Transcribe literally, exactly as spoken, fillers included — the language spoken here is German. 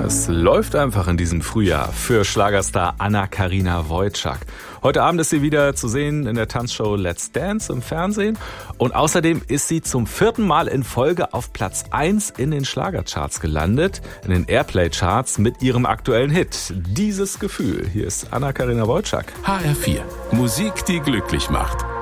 Es läuft einfach in diesem Frühjahr für Schlagerstar Anna-Karina Wojcik. Heute Abend ist sie wieder zu sehen in der Tanzshow Let's Dance im Fernsehen. Und außerdem ist sie zum vierten Mal in Folge auf Platz eins in den Schlagercharts gelandet, in den Airplay-Charts mit ihrem aktuellen Hit. Dieses Gefühl. Hier ist Anna-Karina Wojcik. H R vier. Musik, die glücklich macht.